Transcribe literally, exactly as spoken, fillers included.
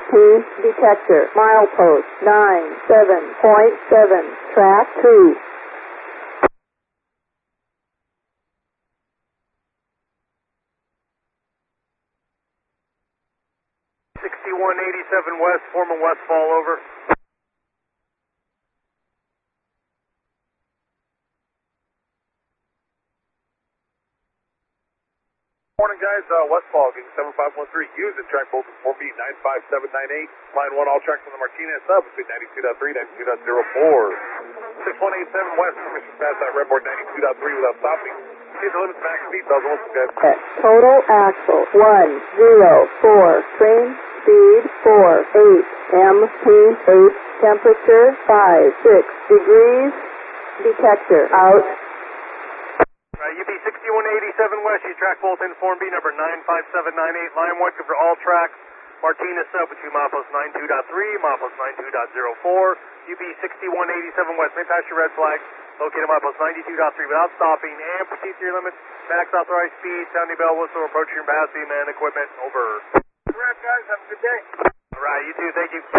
P detector, milepost nine seven point seven, track two. sixty-one eighty-seven West, Foreman Westfall, over. Morning, guys. Uh, Westfall, getting seven five one three. Use it. Track both four B nine five seven nine eight. Line one, all tracks on the Martinez sub between ninety-two point three and ninety-two point zero four. six one eight seven West, permission to pass that redboard ninety-two point three without stopping. See the limits, max speed, bells and whistles, guys. Total axle one zero four. Train speed four eight. M P eight. Temperature five six degrees. Detector out. Right, U B sixty-one eighty-seven West, you track both in Form B number nine five seven nine eight, line one for all tracks, Martinez sub between milepost ninety-two point three, milepost ninety-two point zero four, U B sixty-one eighty-seven West, may pass your red flag, located milepost ninety-two point three without stopping, and proceed to your limits, max authorized speed, sounding bell whistle, approaching your capacity, man, equipment, over. Congrats, guys, have a good day. All right, you too, thank you.